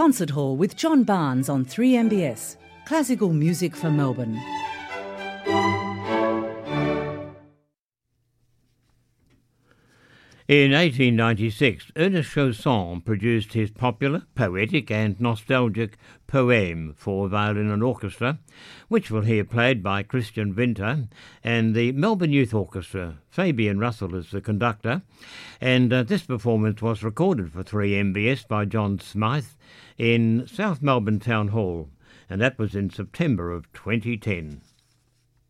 Concert Hall with John Barnes on 3MBS. Classical music for Melbourne. In 1896, Ernest Chausson produced his popular, poetic and nostalgic Poème for violin and orchestra, which we'll hear played by Christian Winter and the Melbourne Youth Orchestra. Fabian Russell is the conductor, and this performance was recorded for 3MBS by John Smythe in South Melbourne Town Hall, and that was in September of 2010.